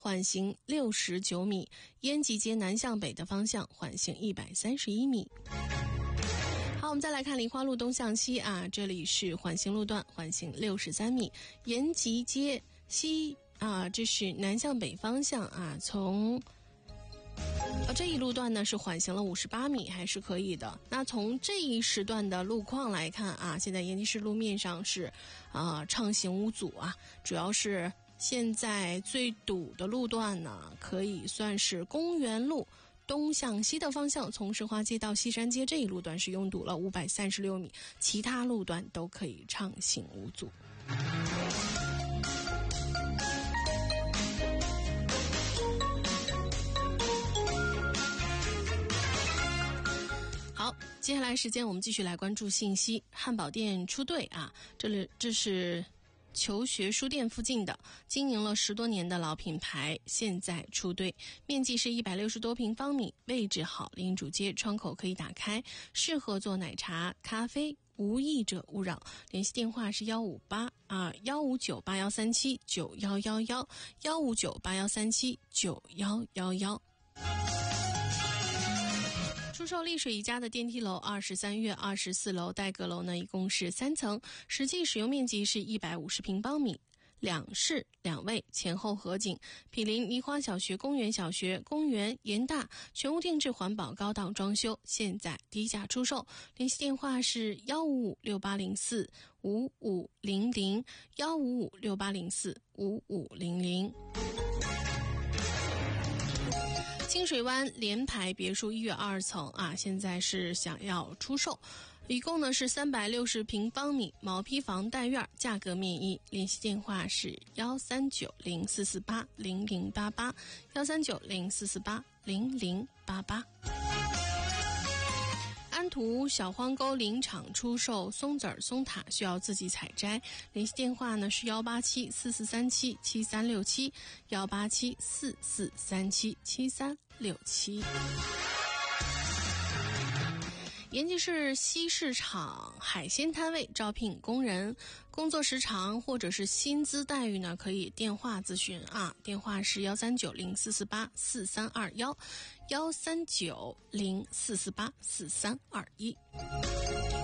缓行69米，延吉街南向北的方向缓行131米。好，我们再来看梨花路东向西啊，这里是缓行路段，缓行63米，延吉街西啊，这是南向北方向啊，从这一路段呢是缓行了58米，还是可以的。那从这一时段的路况来看啊，现在延吉市路面上是畅行无阻啊，主要是现在最堵的路段呢，可以算是公园路东向西的方向，从石华街到西山街这一路段是拥堵了536米，其他路段都可以畅行无阻。好，接下来时间我们继续来关注信息。汉堡店出队啊，这是求学书店附近的经营了10多年的老品牌，现在出队，面积是160多平方米，位置好，临主街，窗口可以打开，适合做奶茶、咖啡，无益者勿扰。联系电话是158-159-8137-9111，159-8137-9111。出售丽水一家的电梯楼23月24楼带阁楼呢，一共是3层，实际使用面积是150平方米，2室2卫，前后合景，毗邻梨花小学、公园小学、公园、严大，全屋定制环保高档装修，现在低价出售。联系电话是155-6804-5500，155-6804-5500。清水湾联排别墅1月2层啊，现在是想要出售，一共呢是360平方米，毛坯房带院，价格面议。联系电话是13904480088，13904480088。安图小荒沟林场出售松子儿、松塔，需要自己采摘。联系电话呢是18744377367，18744377367。延吉市西市场海鲜摊位招聘工人，工作时长或者是薪资待遇呢，可以电话咨询啊，电话是13904484321，13904484321。